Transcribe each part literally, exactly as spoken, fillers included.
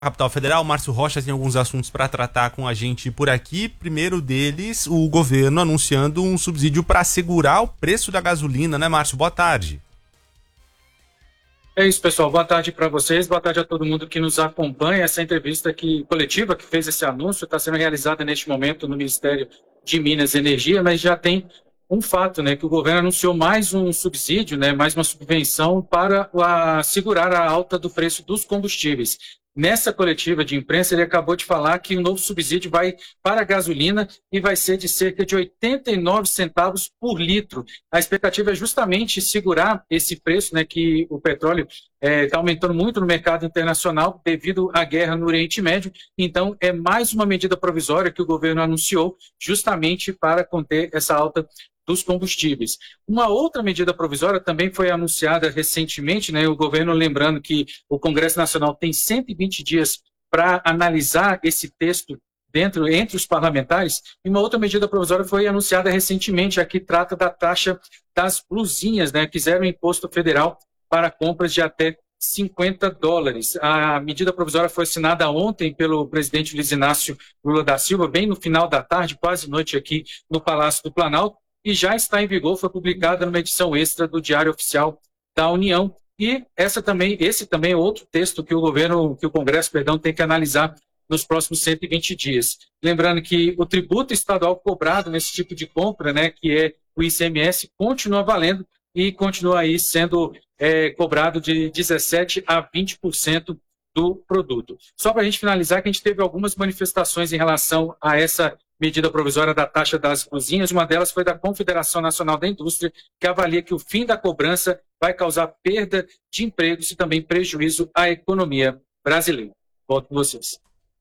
Capital Federal. Márcio Rocha tem alguns assuntos para tratar com a gente por aqui. Primeiro deles, o governo anunciando um subsídio para segurar o preço da gasolina, né, Márcio? Boa tarde. É isso, pessoal. Boa tarde para vocês, boa tarde a todo mundo que nos acompanha. Essa entrevista aqui, coletiva que fez esse anúncio está sendo realizada neste momento no Ministério de Minas e Energia, mas já tem um fato, né, que o governo anunciou mais um subsídio, né, mais uma subvenção para a, segurar a alta do preço dos combustíveis. Nessa coletiva de imprensa, ele acabou de falar que o novo subsídio vai para a gasolina e vai ser de cerca de oitenta e nove centavos por litro. A expectativa é justamente segurar esse preço, né, que o petróleo está é, aumentando muito no mercado internacional devido à guerra no Oriente Médio. Então, é mais uma medida provisória que o governo anunciou justamente para conter essa alta dos combustíveis. Uma outra medida provisória também foi anunciada recentemente, né? O governo, lembrando que o Congresso Nacional tem cento e vinte dias para analisar esse texto dentro, entre os parlamentares, e uma outra medida provisória foi anunciada recentemente, a que trata da taxa das blusinhas, né? Que zero imposto federal para compras de até cinquenta dólares. A medida provisória foi assinada ontem pelo presidente Luiz Inácio Lula da Silva, bem no final da tarde, quase noite aqui no Palácio do Planalto, e já está em vigor, foi publicada numa edição extra do Diário Oficial da União. E essa também, esse também é outro texto que o governo, que o Congresso, perdão, tem que analisar nos próximos cento e vinte dias. Lembrando que o tributo estadual cobrado nesse tipo de compra, né, que é o I C M S, continua valendo e continua aí sendo é, cobrado de dezessete a vinte por cento do produto. Só para a gente finalizar, que a gente teve algumas manifestações em relação a essa medida provisória da taxa das blusinhas. Uma delas foi da Confederação Nacional da Indústria, que avalia que o fim da cobrança vai causar perda de empregos e também prejuízo à economia brasileira. Volto com vocês.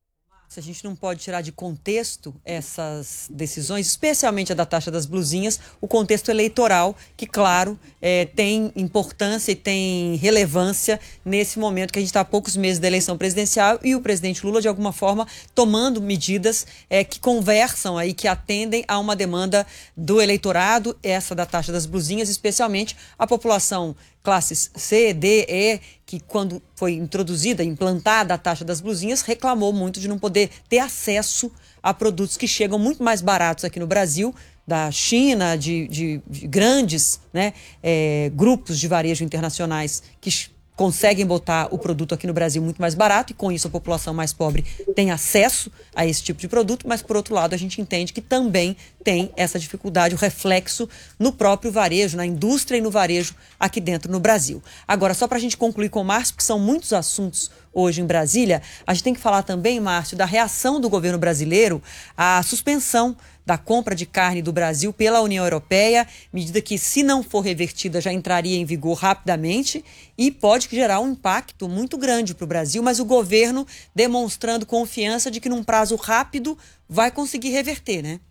A gente não pode tirar de contexto essas decisões, especialmente a da taxa das blusinhas, o contexto eleitoral, que, claro, é, tem importância e tem relevância nesse momento que a gente está a poucos meses da eleição presidencial e o presidente Lula, de alguma forma, tomando medidas é, que conversam aí, que atendem a uma demanda do eleitorado, essa da taxa das blusinhas, especialmente a população classes C, D, E, que quando foi introduzida, implantada a taxa das blusinhas, reclamou muito de não poder ter acesso a produtos que chegam muito mais baratos aqui no Brasil, da China, de, de, de grandes né, é, grupos de varejo internacionais que conseguem botar o produto aqui no Brasil muito mais barato e com isso a população mais pobre tem acesso a esse tipo de produto, mas por outro lado a gente entende que também tem essa dificuldade, o reflexo no próprio varejo, na indústria e no varejo aqui dentro no Brasil. Agora, só para a gente concluir com o Márcio, porque são muitos assuntos hoje em Brasília, a gente tem que falar também, Márcio, da reação do governo brasileiro à suspensão da compra de carne do Brasil pela União Europeia, medida que, se não for revertida, já entraria em vigor rapidamente e pode gerar um impacto muito grande para o Brasil, mas o governo demonstrando confiança de que num prazo rápido vai conseguir reverter, né?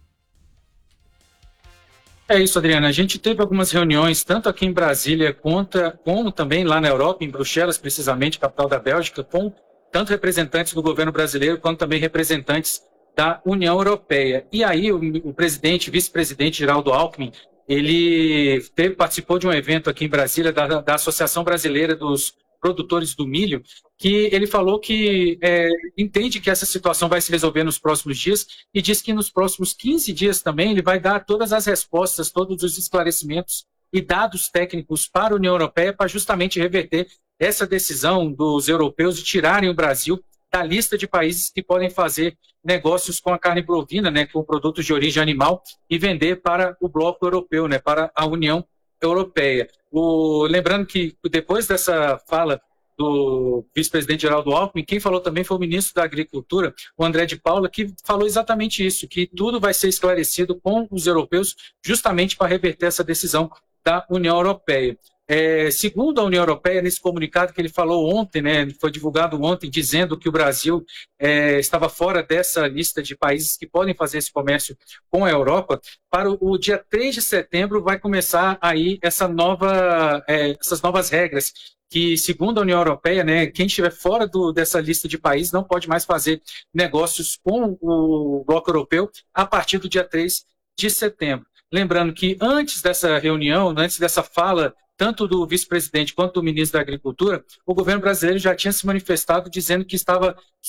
É isso, Adriana. A gente teve algumas reuniões, tanto aqui em Brasília, quanto, como também lá na Europa, em Bruxelas, precisamente, capital da Bélgica, com tanto representantes do governo brasileiro, quanto também representantes da União Europeia. E aí o, o presidente, vice-presidente Geraldo Alckmin, ele teve, participou de um evento aqui em Brasília da, da Associação Brasileira dos Produtores do Milho, que ele falou que é, entende que essa situação vai se resolver nos próximos dias e diz que nos próximos quinze dias também ele vai dar todas as respostas, todos os esclarecimentos e dados técnicos para a União Europeia para justamente reverter essa decisão dos europeus de tirarem o Brasil da lista de países que podem fazer negócios com a carne bovina, né, com produtos de origem animal, e vender para o bloco europeu, né, para a União Europeia. O, lembrando que depois dessa fala do vice-presidente Geraldo Alckmin, quem falou também foi o ministro da Agricultura, o André de Paula, que falou exatamente isso, que tudo vai ser esclarecido com os europeus justamente para reverter essa decisão da União Europeia. É, segundo a União Europeia, nesse comunicado que ele falou ontem, né, foi divulgado ontem, dizendo que o Brasil é, estava fora dessa lista de países que podem fazer esse comércio com a Europa, para o, o dia três de setembro vai começar aí essa nova, é, essas novas regras, que segundo a União Europeia, né, quem estiver fora do, dessa lista de países não pode mais fazer negócios com o bloco europeu a partir do dia três de setembro. Lembrando que antes dessa reunião, antes dessa fala tanto do vice-presidente quanto do ministro da Agricultura, o governo brasileiro já tinha se manifestado dizendo que estava